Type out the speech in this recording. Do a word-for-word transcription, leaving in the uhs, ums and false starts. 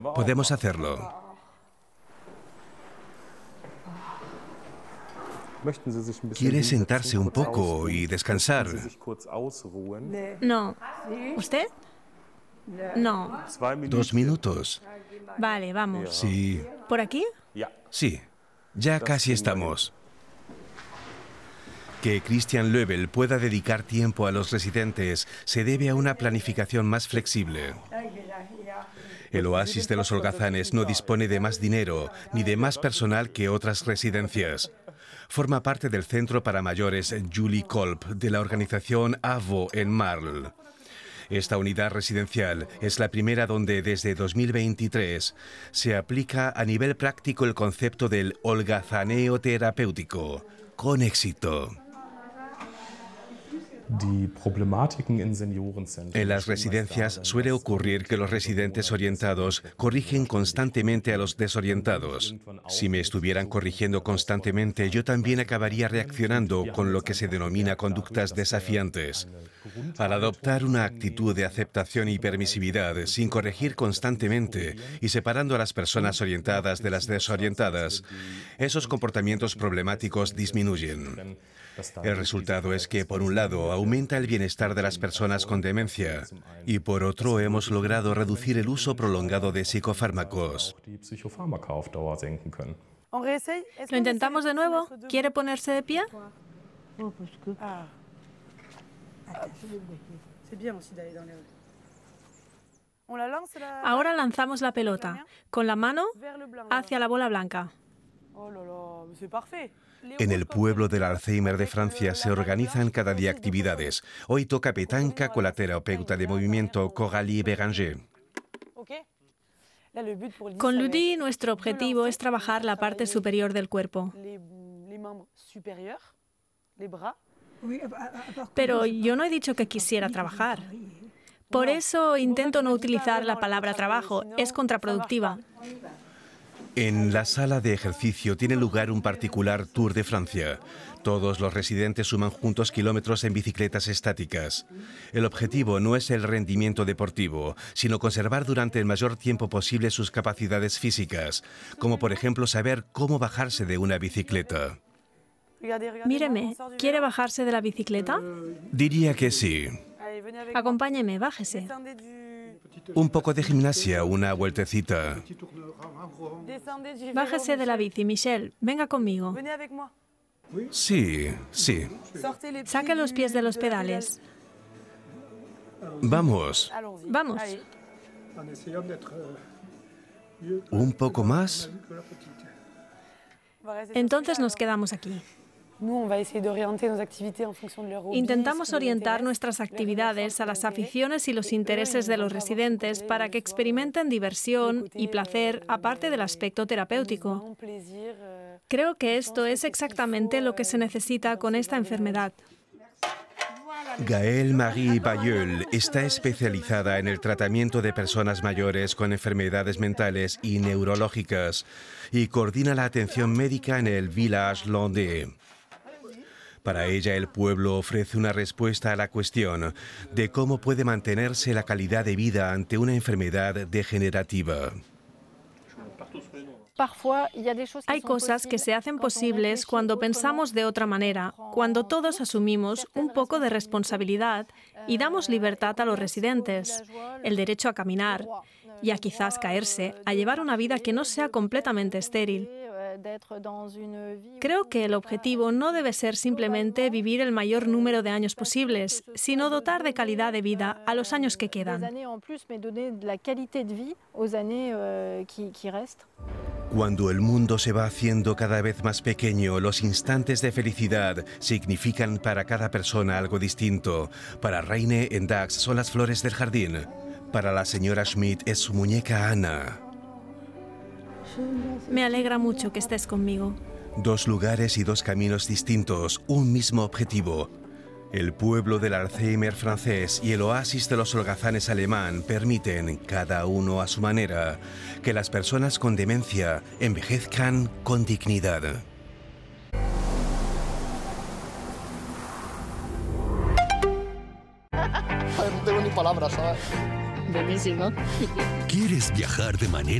Podemos hacerlo. ¿Quiere sentarse un poco y descansar? No. ¿Usted? No. Dos minutos. Vale, vamos. Sí. ¿Por aquí? Sí. Ya casi estamos. Que Christian Löbel pueda dedicar tiempo a los residentes se debe a una planificación más flexible. El oasis de los holgazanes no dispone de más dinero ni de más personal que otras residencias. Forma parte del centro para mayores Julie Kolb de la organización AVO en Marl. Esta unidad residencial es la primera donde desde dos mil veintitrés se aplica a nivel práctico el concepto del holgazaneo terapéutico, con éxito. En las residencias suele ocurrir que los residentes orientados corrigen constantemente a los desorientados. Si me estuvieran corrigiendo constantemente, yo también acabaría reaccionando con lo que se denomina conductas desafiantes. Al adoptar una actitud de aceptación y permisividad sin corregir constantemente y separando a las personas orientadas de las desorientadas, esos comportamientos problemáticos disminuyen. El resultado es que, por un lado, aumenta el bienestar de las personas con demencia y, por otro, hemos logrado reducir el uso prolongado de psicofármacos. ¿Lo intentamos de nuevo? ¿Quiere ponerse de pie? Ahora lanzamos la pelota, con la mano hacia la bola blanca. En el pueblo del Alzheimer de Francia se organizan cada día actividades. Hoy toca petanca con la terapeuta de movimiento Coralie Béranger. Con Ludi, nuestro objetivo es trabajar la parte superior del cuerpo. Pero yo no he dicho que quisiera trabajar. Por eso intento no utilizar la palabra trabajo, es contraproductiva. En la sala de ejercicio tiene lugar un particular Tour de Francia. Todos los residentes suman juntos kilómetros en bicicletas estáticas. El objetivo no es el rendimiento deportivo, sino conservar durante el mayor tiempo posible sus capacidades físicas, como por ejemplo saber cómo bajarse de una bicicleta. Míreme, ¿quiere bajarse de la bicicleta? Diría que sí. Acompáñeme, bájese. Un poco de gimnasia, una vueltecita. Bájese de la bici, Michelle. Venga conmigo. Sí, sí. Saque los pies de los pedales. Vamos. Vamos. ¿Un poco más? Gaëlle Marie Bayeul está especializada en el tratamiento de personas mayores con enfermedades mentales y neurológicas y coordina la atención médica en el Village Landais. Para ella, el pueblo ofrece una respuesta a la cuestión de cómo puede mantenerse la calidad de vida ante una enfermedad degenerativa. Hay cosas que se hacen posibles cuando pensamos de otra manera, cuando todos asumimos un poco de responsabilidad y damos libertad a los residentes, el derecho a caminar y a quizás caerse, a llevar una vida que no sea completamente estéril. Creo que el objetivo no debe ser simplemente vivir el mayor número de años posibles, sino dotar de calidad de vida a los años que quedan. Cuando el mundo se va haciendo cada vez más pequeño, los instantes de felicidad significan para cada persona algo distinto. Para Reine en Dax son las flores del jardín. Para la señora Schmidt es su muñeca Ana. Me alegra mucho que estés conmigo. Dos lugares y dos caminos distintos, un mismo objetivo. El pueblo del Alzheimer francés y el oasis de los holgazanes alemán permiten, cada uno a su manera, que las personas con demencia envejezcan con dignidad. No tengo ni palabras, ¿sabes? Buenísimo. ¿Quieres viajar de manera